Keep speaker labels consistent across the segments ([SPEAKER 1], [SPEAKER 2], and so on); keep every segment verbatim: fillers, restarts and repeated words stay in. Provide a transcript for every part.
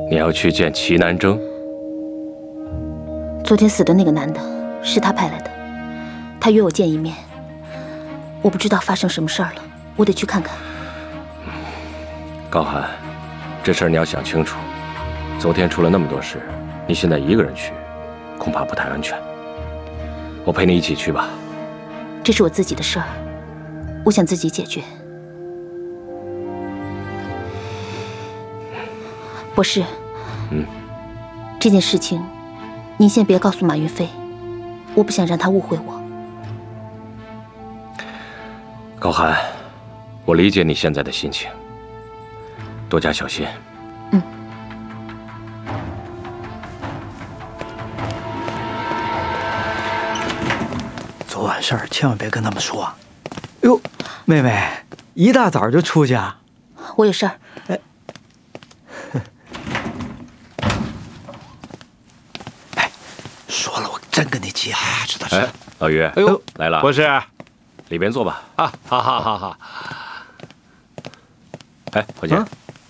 [SPEAKER 1] 你要去见齐南征？
[SPEAKER 2] 昨天死的那个男的是他派来的，他约我见一面。我不知道发生什么事儿了，我得去看看。
[SPEAKER 1] 高寒，这事儿你要想清楚。昨天出了那么多事，你现在一个人去，恐怕不太安全。我陪你一起去吧。
[SPEAKER 2] 这是我自己的事儿，我想自己解决。博士，
[SPEAKER 1] 嗯，
[SPEAKER 2] 这件事情，您先别告诉马云飞，我不想让他误会我。
[SPEAKER 1] 高寒，我理解你现在的心情，多加小心。
[SPEAKER 2] 嗯。
[SPEAKER 3] 昨晚事儿千万别跟他们说。哟，妹妹，一大早就出去啊？
[SPEAKER 2] 我有事儿。
[SPEAKER 3] 哎。哎，说了我真跟你急啊！知道知道。
[SPEAKER 1] 哎，老于，
[SPEAKER 4] 哎呦，
[SPEAKER 1] 来了，
[SPEAKER 4] 博士，
[SPEAKER 1] 里边坐吧。
[SPEAKER 4] 啊，好好好好。
[SPEAKER 1] 哎，何姐，
[SPEAKER 3] 啊、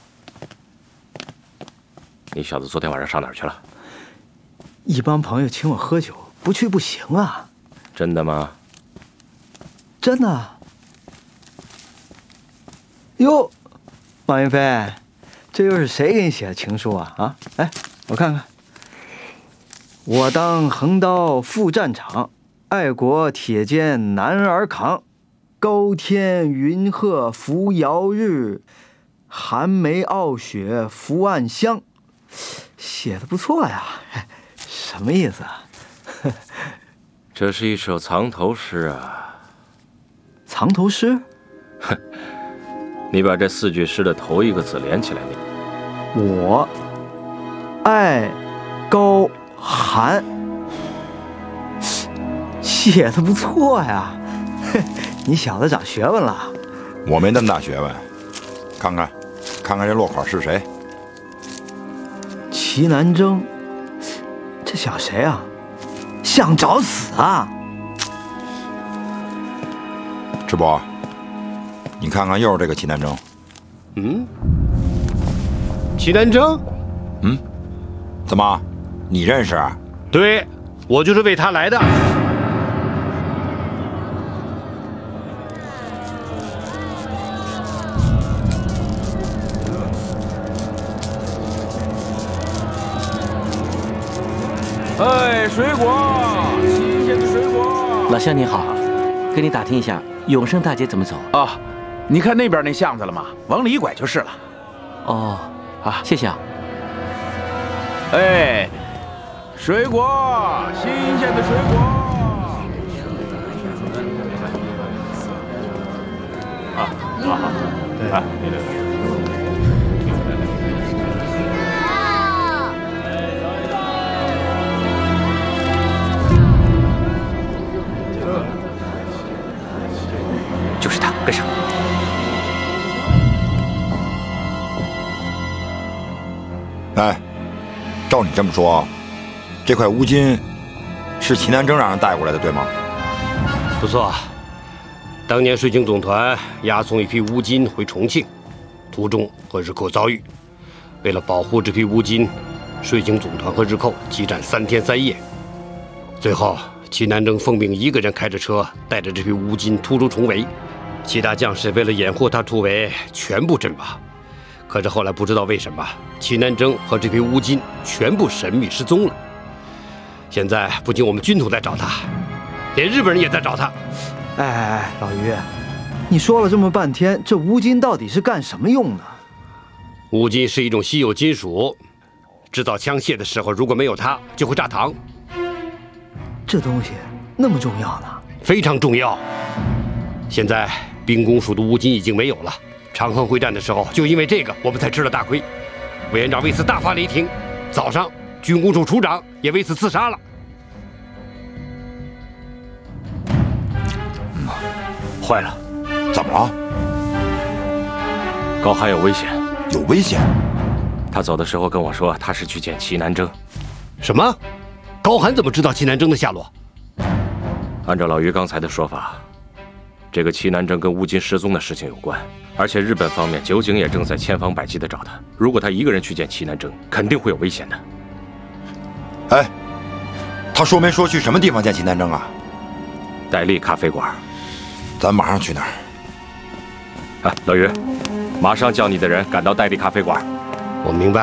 [SPEAKER 1] 你小子昨天晚上上哪儿去了？
[SPEAKER 3] 一帮朋友请我喝酒，不去不行啊。
[SPEAKER 1] 真的吗？
[SPEAKER 3] 真的。哟，马云飞，这又是谁给你写的情书啊？啊，哎，我看看。我当横刀赴战场，爱国铁剑男儿扛。高天云鹤扶摇日，寒梅傲雪伏暗香。写的不错呀，什么意思啊？
[SPEAKER 1] 这是一首藏头诗啊。
[SPEAKER 3] 藏头诗？
[SPEAKER 1] 哼，你把这四句诗的头一个字连起来念。
[SPEAKER 3] 我爱高寒，写的不错呀。你小子长学问了。
[SPEAKER 5] 我没那么大学问，看看，看看这落款是谁？
[SPEAKER 3] 齐南征，这小谁啊？想找死啊！
[SPEAKER 5] 智博，你看看又是这个齐南征。
[SPEAKER 4] 嗯，齐南征？
[SPEAKER 5] 嗯，怎么，你认识？
[SPEAKER 4] 对，我就是为他来的。
[SPEAKER 6] 哎，水果，新鲜的水果。
[SPEAKER 7] 老乡你好，跟你打听一下，永盛大街怎么走？
[SPEAKER 6] 哦，你看那边那巷子了吗？往里一拐就是了。
[SPEAKER 7] 哦，
[SPEAKER 6] 啊，
[SPEAKER 7] 谢谢啊。
[SPEAKER 6] 哎，水果，新鲜的水果。
[SPEAKER 4] 啊，好好，对啊，对对对。
[SPEAKER 1] 就是他，跟上。
[SPEAKER 5] 哎，照你这么说，这块乌金是齐南征让人带过来的，对吗？
[SPEAKER 4] 不错，当年水警总团押送一批乌金回重庆，途中和日寇遭遇，为了保护这批乌金，水警总团和日寇激战三天三夜，最后齐南征奉命一个人开着车，带着这批乌金突出重围。其他将士为了掩护他突围，全部阵亡。可是后来不知道为什么，齐南征和这批乌金全部神秘失踪了。现在不仅我们军统在找他，连日本人也在找他。
[SPEAKER 3] 哎哎哎，老于，你说了这么半天，这乌金到底是干什么用的？
[SPEAKER 4] 乌金是一种稀有金属，制造枪械的时候，如果没有它，就会炸膛。
[SPEAKER 3] 这东西那么重要呢？
[SPEAKER 4] 非常重要。现在兵工署的乌金已经没有了，长衡会战的时候，就因为这个，我们才吃了大亏。委员长为此大发雷霆，早上军工处处长也为此自杀了。
[SPEAKER 1] 嗯，坏了，
[SPEAKER 5] 怎么了？
[SPEAKER 1] 高寒有危险，
[SPEAKER 5] 有危险。
[SPEAKER 1] 他走的时候跟我说，他是去见齐南征。
[SPEAKER 4] 什么？高寒怎么知道齐南征的下落？
[SPEAKER 1] 按照老于刚才的说法， 这个齐南征跟乌金失踪的事情有关，而且日本方面酒井也正在千方百计地找他。如果他一个人去见齐南征，肯定会有危险的。
[SPEAKER 5] 哎，他说没说去什么地方见齐南征啊？
[SPEAKER 1] 戴笠咖啡馆。
[SPEAKER 5] 咱马上去那儿。
[SPEAKER 1] 啊，老于，马上叫你的人赶到戴笠咖啡馆。
[SPEAKER 4] 我明白。